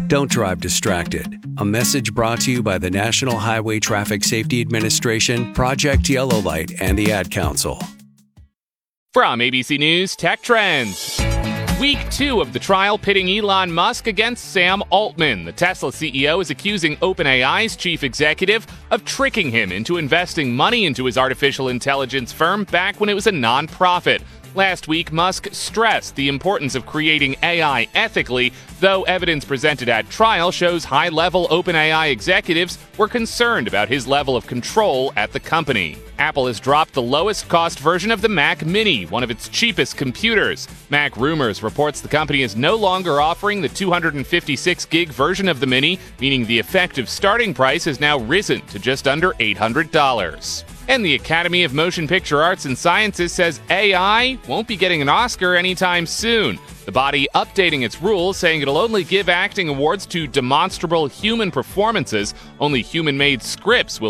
Don't drive distracted. A message brought to you by the National Highway Traffic Safety Administration, Project Yellow Light, and the Ad Council. From ABC News Tech Trends. Week 2 of the trial pitting Elon Musk against Sam Altman. The Tesla CEO is accusing OpenAI's chief executive of tricking him into investing money into his artificial intelligence firm back when it was a non-profit. Last week, Musk stressed the importance of creating AI ethically, though evidence presented at trial shows high-level OpenAI executives were concerned about his level of control at the company. Apple has dropped the lowest-cost version of the Mac Mini, one of its cheapest computers. Mac Rumors reports the company is no longer offering the 256-gig version of the Mini, meaning the effective starting price has now risen to just under $800. And the Academy of Motion Picture Arts and Sciences says AI won't be getting an Oscar anytime soon. The body updating its rules, saying it'll only give acting awards to demonstrable human performances. Only human-made scripts will